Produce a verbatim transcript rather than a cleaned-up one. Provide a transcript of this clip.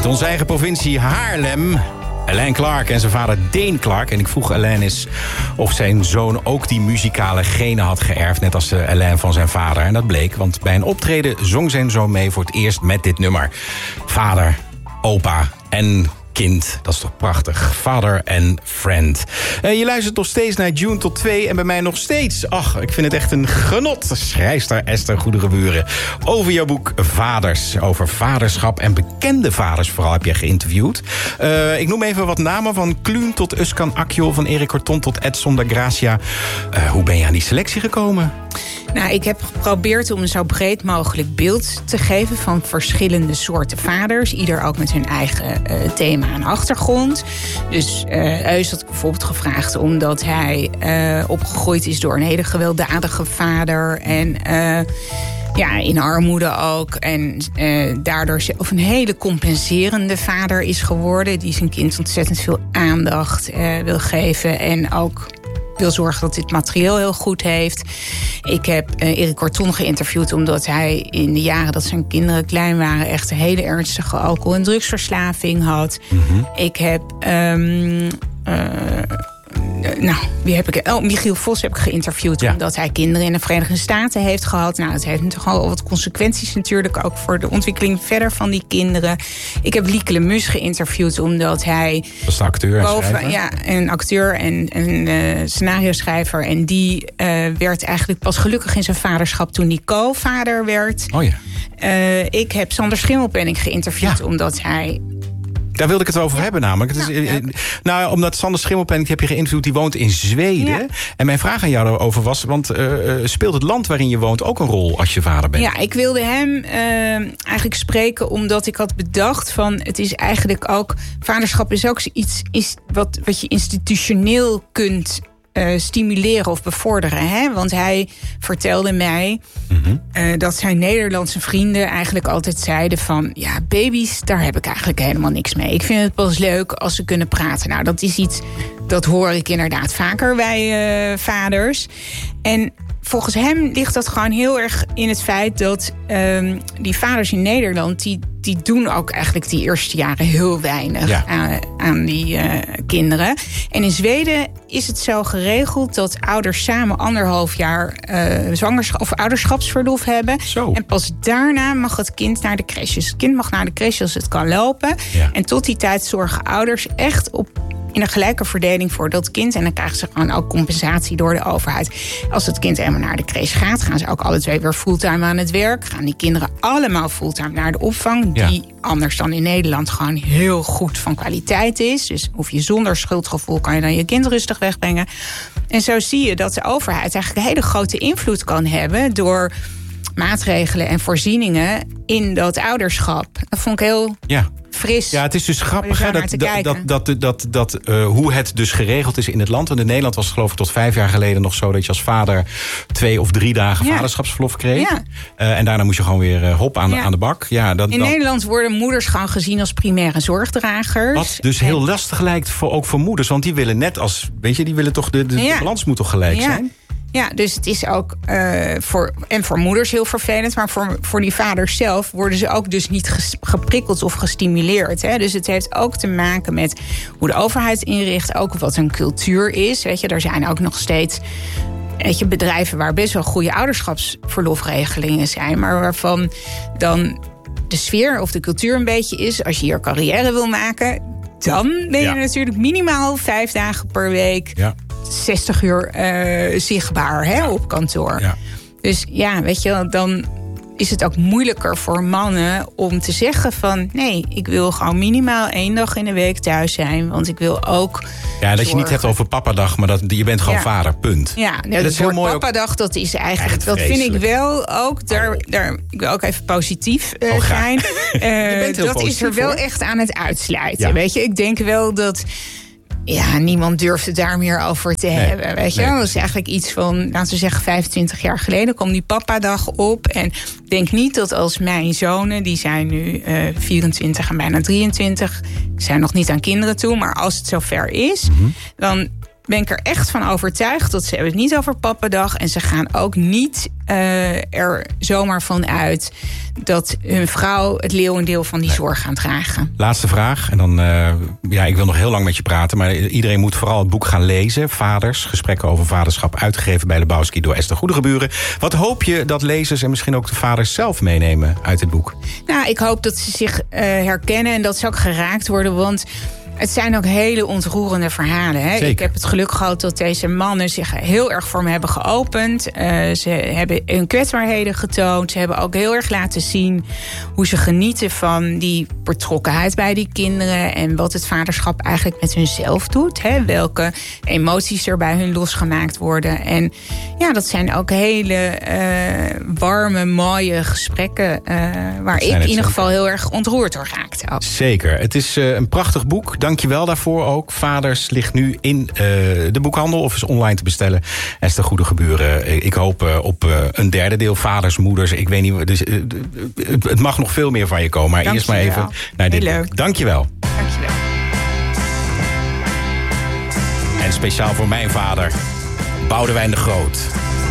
Uit onze eigen provincie Haarlem. Alain Clark en zijn vader Dane Clark. En ik vroeg Alain eens of zijn zoon ook die muzikale genen had geërfd. Net als Alain van zijn vader. En dat bleek, want bij een optreden zong zijn zoon mee voor het eerst met dit nummer. Vader, opa en kind. Dat is toch prachtig. Father and friend. Uh, je luistert nog steeds naar June tot twee. En bij mij nog steeds. Ach, ik vind het echt een genot. Schrijfster Esther Goedereburen. Over jouw boek Vaders. Over vaderschap en bekende vaders vooral heb je geïnterviewd. Uh, ik noem even wat namen. Van Kluun tot Uskan Akjol. Van Erik Corton tot Edson da Gracia. Uh, hoe ben je aan die selectie gekomen? Nou, ik heb geprobeerd om een zo breed mogelijk beeld te geven van verschillende soorten vaders. Ieder ook met hun eigen uh, thema en achtergrond. Dus uh, Eus had ik bijvoorbeeld gevraagd omdat hij uh, opgegroeid is door een hele gewelddadige vader. En uh, ja, in armoede ook. En uh, daardoor zelf een hele compenserende vader is geworden. Die zijn kind ontzettend veel aandacht uh, wil geven. En ook wil zorgen dat dit materieel heel goed heeft. Ik heb uh, Erik Corton geïnterviewd omdat hij in de jaren dat zijn kinderen klein waren echt een hele ernstige alcohol- en drugsverslaving had. Mm-hmm. Ik heb Um, uh, Nou, wie heb ik? Oh, Michiel Vos heb ik geïnterviewd. Ja. Omdat hij kinderen in de Verenigde Staten heeft gehad. Nou, het heeft natuurlijk al wat consequenties natuurlijk. Ook voor de ontwikkeling verder van die kinderen. Ik heb Lieke Lemus geïnterviewd omdat hij Dat is de acteur en boven, schrijver. Ja, een acteur en een uh, scenario-schrijver. En die uh, werd eigenlijk pas gelukkig in zijn vaderschap toen hij co-vader werd. Oh ja. Uh, ik heb Sander Schimmelpenninck geïnterviewd ja. omdat hij... Daar wilde ik het over ja. hebben namelijk. Het is, ja, ja. Nou, omdat Sander Schimmelpenninck heb je geïnterviewd, die woont in Zweden. Ja. En mijn vraag aan jou daarover was, want uh, speelt het land waarin je woont ook een rol als je vader bent? Ja, ik wilde hem uh, eigenlijk spreken omdat ik had bedacht van, het is eigenlijk ook, vaderschap is ook iets is wat, wat je institutioneel kunt Uh, stimuleren of bevorderen. Hè? Want hij vertelde mij mm-hmm. uh, dat zijn Nederlandse vrienden eigenlijk altijd zeiden van, ja, baby's, daar heb ik eigenlijk helemaal niks mee. Ik vind het pas leuk als ze kunnen praten. Nou, dat is iets, dat hoor ik inderdaad vaker bij uh, vaders. En volgens hem ligt dat gewoon heel erg in het feit dat um, die vaders in Nederland, die, die doen ook eigenlijk die eerste jaren heel weinig ja. aan, aan die uh, kinderen. En in Zweden is het zo geregeld dat ouders samen anderhalf jaar uh, zwangerschap of ouderschapsverlof hebben. Zo. En pas daarna mag het kind naar de crèche. Dus het kind mag naar de crèche als het kan lopen. Ja. En tot die tijd zorgen ouders echt op in een gelijke verdeling voor dat kind. En dan krijgen ze gewoon ook compensatie door de overheid. Als het kind helemaal naar de crèche gaat, gaan ze ook alle twee weer fulltime aan het werk. Gaan die kinderen allemaal fulltime naar de opvang. Ja. Die anders dan in Nederland gewoon heel goed van kwaliteit is. Dus hoef je zonder schuldgevoel kan je dan je kind rustig wegbrengen. En zo zie je dat de overheid eigenlijk een hele grote invloed kan hebben door maatregelen en voorzieningen in dat ouderschap. Dat vond ik heel ja. fris. Ja, het is dus grappig hè, dat, dat, dat, dat, dat, dat uh, hoe het dus geregeld is in het land. En in Nederland was het geloof ik tot vijf jaar geleden nog zo dat je als vader twee of drie dagen ja. vaderschapsverlof kreeg. Ja. Uh, en daarna moest je gewoon weer uh, hop aan, ja. aan de bak. Ja, dat, in dan... Nederland worden moeders gewoon gezien als primaire zorgdragers. Wat dus heel en... lastig lijkt voor, ook voor moeders. Want die willen net als, weet je, die willen toch, de, de, ja. de balans moet toch gelijk ja. zijn? Ja, dus het is ook uh, voor, en voor moeders heel vervelend. Maar voor, voor die vaders zelf worden ze ook dus niet ges, geprikkeld of gestimuleerd. Hè? Dus het heeft ook te maken met hoe de overheid inricht. Ook wat een cultuur is. Weet je, er zijn ook nog steeds weet je, bedrijven waar best wel goede ouderschapsverlofregelingen zijn. Maar waarvan dan de sfeer of de cultuur een beetje is, als je hier carrière wil maken, dan ben je ja. natuurlijk minimaal vijf dagen per week, ja. zestig uur uh, zichtbaar hè, op kantoor. Ja. Dus ja, weet je, dan is het ook moeilijker voor mannen om te zeggen van, nee, ik wil gewoon minimaal één dag in de week thuis zijn, want ik wil ook ja, dat zorgen. Je niet hebt over papadag, maar dat je bent gewoon ja. vader, punt. Ja, nou, dat is heel mooi. Papadag, ook dat is eigenlijk, echt dat vreselijk. Vind ik wel ook, daar, daar, ik wil ook even positief uh, oh, zijn. Uh, dat positief, is er wel hoor. Echt aan het uitsluiten. Ja. Weet je, ik denk wel dat ja, niemand durft het daar meer over te nee, hebben. Weet je, nee. Dat is eigenlijk iets van, laten we zeggen, vijfentwintig jaar geleden kwam die papadag op. En ik denk niet dat als mijn zonen, die zijn nu uh, vierentwintig en bijna drieëntwintig, zijn nog niet aan kinderen toe, maar als het zover is, mm-hmm. dan ben ik er echt van overtuigd dat ze hebben het niet over Pappendag. En ze gaan ook niet uh, er zomaar van uit dat hun vrouw het leeuwendeel van die nee. zorg gaan dragen. Laatste vraag. En dan, uh, ja, ik wil nog heel lang met je praten. Maar iedereen moet vooral het boek gaan lezen. Vaders, gesprekken over vaderschap. Uitgegeven bij Lebowski door Esther Goedegeburen. Wat hoop je dat lezers en misschien ook de vaders zelf meenemen uit het boek? Nou, ik hoop dat ze zich uh, herkennen en dat ze ook geraakt worden. Want het zijn ook hele ontroerende verhalen. Hè? Ik heb het geluk gehad dat deze mannen zich heel erg voor me hebben geopend. Uh, ze hebben hun kwetsbaarheden getoond. Ze hebben ook heel erg laten zien hoe ze genieten van die betrokkenheid bij die kinderen. En wat het vaderschap eigenlijk met hunzelf doet. Hè? Welke emoties er bij hun losgemaakt worden. En ja, dat zijn ook hele uh, warme, mooie gesprekken. Uh, waar ik in ieder geval heel erg ontroerd door raakte. Ook. Zeker. Het is uh, een prachtig boek. Dank je wel daarvoor ook. Vaders ligt nu in uh, de boekhandel of is online te bestellen. Esther Goedegeburen. Ik hoop uh, op uh, een derde deel. Vaders, moeders. Ik weet niet. Dus, uh, het mag nog veel meer van je komen. Maar Dank eerst maar even wel. naar dit Heel boek. leuk. Dank je wel. Dank je wel. En speciaal voor mijn vader, Boudewijn de Groot.